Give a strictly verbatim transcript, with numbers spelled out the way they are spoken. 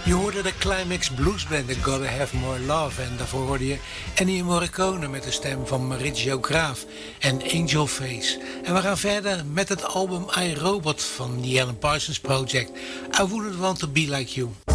Je hoorde de Climax Blues Band, Gotta Have More Love. En daarvoor hoorde je Ennio Morricone met de stem van Maurizio Graaf en Angel Face. En we gaan verder met het album I, Robot van The Alan Parsons Project. I Wouldn't Want To Be Like You.